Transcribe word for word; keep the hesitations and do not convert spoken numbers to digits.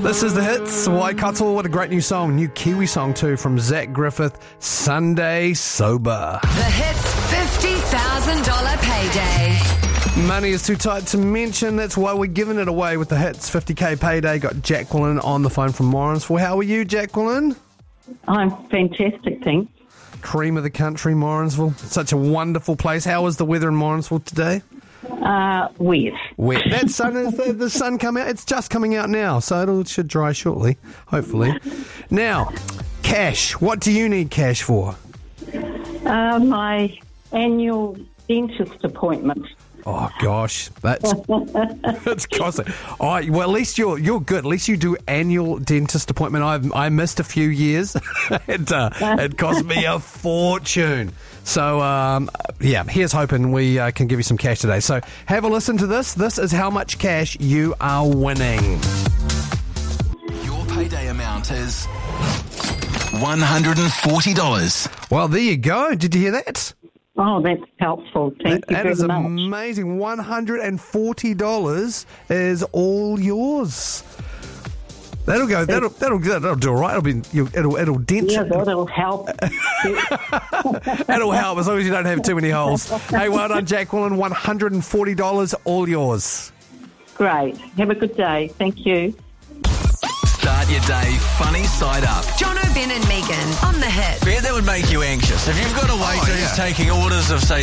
This is The Hits. Waikato, what a great new song. New Kiwi song too from Zach Griffith, Sunday Sober. The Hits fifty thousand dollars payday. Money is too tight to mention. That's why we're giving it away with The Hits fifty K payday. Got Jacqueline on the phone from Morrinsville. How are you, Jacqueline? I'm fantastic, thanks. Cream of the country, Morrinsville. Such a wonderful place. How is the weather in Morrinsville today? Uh, wet. Wet. That sun is the, the sun come out. It's just coming out now, so it'll, it should dry shortly, hopefully. Now, cash. What do you need cash for? Uh, my annual dentist appointment. Oh gosh, that's that's costly. Oh, well, at least you're you're good. At least you do annual dentist appointment. I I missed a few years. it uh, it cost me a fortune. So um, yeah, here's hoping we uh, can give you some cash today. So have a listen to this. This is how much cash you are winning. Your payday amount is one hundred forty dollars. Well, there you go. Did you hear that? Oh, that's helpful. Thank that, you that very is much. amazing. one hundred forty dollars is all yours. That'll go. That'll that'll that'll do all right. It'll be. It'll it'll dent. Yeah, that'll help. That'll help as long as you don't have too many holes. Hey, well done, Jacqueline. one hundred forty dollars, all yours. Great. Have a good day. Thank you. Start your day funny side up. John O'Ben and Megan on The Hits. Bet that would make you anxious. If you've got a waiter Oh, yeah. who's taking orders of, say,